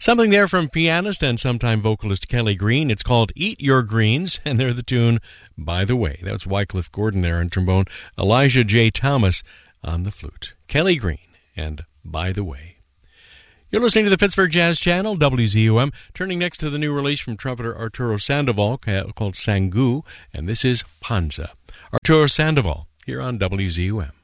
Something there from pianist and sometime vocalist Kelly Green. It's called Eat Your Greens, and they're the tune By the Way. That's Wycliffe Gordon there on trombone, Elijah J. Thomas on the flute. Kelly Green and By the Way. You're listening to the Pittsburgh Jazz Channel, WZUM. Turning next to the new release from trumpeter Arturo Sandoval called Sangu, and this is Panza. Arturo Sandoval here on WZUM.